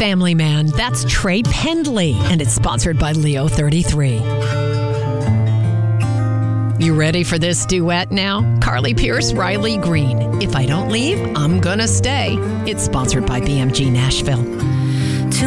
family man. That's Trey Pendley, and it's sponsored by Leo 33. You ready for this duet now? Carly Pierce, Riley Green. If I Don't Leave, I'm Gonna Stay. It's sponsored by BMG Nashville.